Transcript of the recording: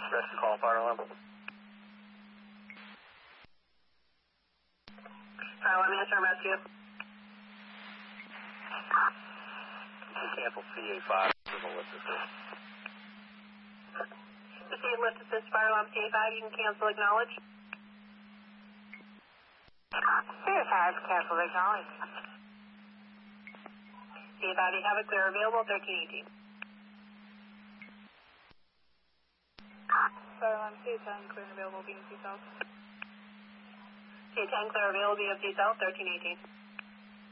Rest call fire alarm. Fire alarm answer rescue. Cancel CA5. Lift assist. Proceed lift assist fire alarm CA5. You can cancel acknowledge. CA5 cancel acknowledge. CA5 you have it clear available 1318. Fire alarm CA10 clear and available BMC South. CA10 clear available BMC South 1318.